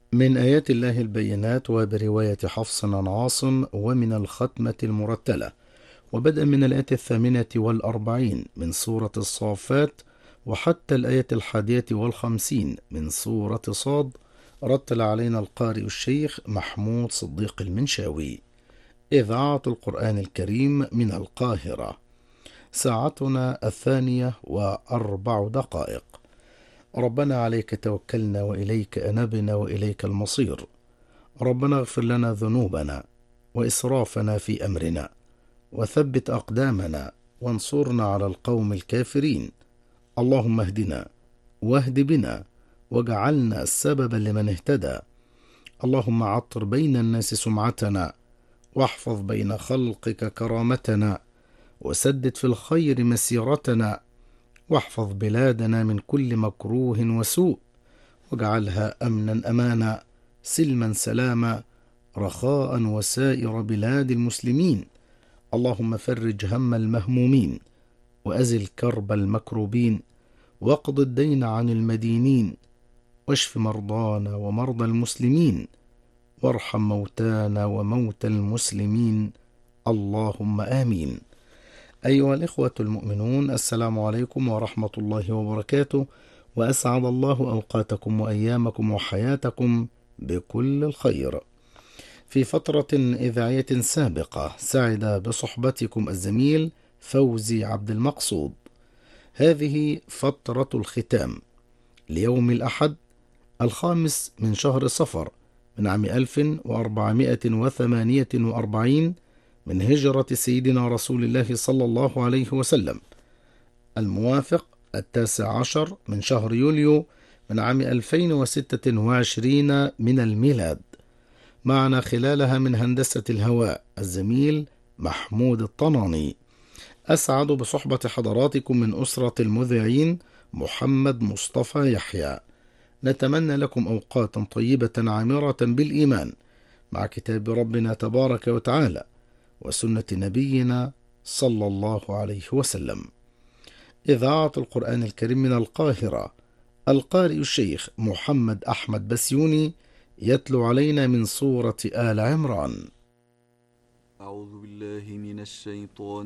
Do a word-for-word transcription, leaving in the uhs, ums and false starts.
من آيات الله البينات، وبرواية حفص عن عاصم، ومن الختمة المرتلة. وبدءا من الآية الثامنة والأربعين من سورة الصافات وحتى الآية الحادية والخمسين من سورة صاد، رتل علينا القارئ الشيخ محمود صديق المنشاوي. إذاعة القرآن الكريم من القاهرة. ساعتنا الثانية وأربع دقائق. ربنا عليك توكلنا وإليك أنبنا وإليك المصير. ربنا اغفر لنا ذنوبنا وإسرافنا في أمرنا، وثبت أقدامنا وانصرنا على القوم الكافرين. اللهم اهدنا واهد بنا واجعلنا السبب لمن اهتدى. اللهم عطر بين الناس سمعتنا، واحفظ بين خلقك كرامتنا، وسدد في الخير مسيرتنا، واحفظ بلادنا من كل مكروه وسوء، واجعلها أمنا أمانا، سلما سلاما، رخاء وسائر بلاد المسلمين. اللهم فرج هم المهمومين، وأزل كرب المكروبين، واقض الدين عن المدينين، واشف مرضانا ومرضى المسلمين، وارحم موتانا وموتى المسلمين. اللهم آمين. أيها الإخوة المؤمنون، السلام عليكم ورحمة الله وبركاته، وأسعد الله أوقاتكم وأيامكم وحياتكم بكل الخير. في فترة إذاعية سابقة سعد بصحبتكم الزميل فوزي عبد المقصود. هذه فترة الختام ليوم الأحد الخامس من شهر صفر من عام ألف وأربعمائة وثمانية وأربعين من هجرة سيدنا رسول الله صلى الله عليه وسلم، الموافق التاسع عشر من شهر يوليو من عام ألفين وستة وعشرين من الميلاد. معنا خلالها من هندسة الهواء الزميل محمود الطناني. أسعد بصحبة حضراتكم من أسرة المذيعين محمد مصطفى يحيى. نتمنى لكم أوقاتا طيبة عامرة بالإيمان مع كتاب ربنا تبارك وتعالى وسنة نبينا صلى الله عليه وسلم. إذاعة القرآن الكريم من القاهرة. القارئ الشيخ محمد أحمد بسيوني يتلو علينا من سورة آل عمران. أعوذ بالله من الشيطان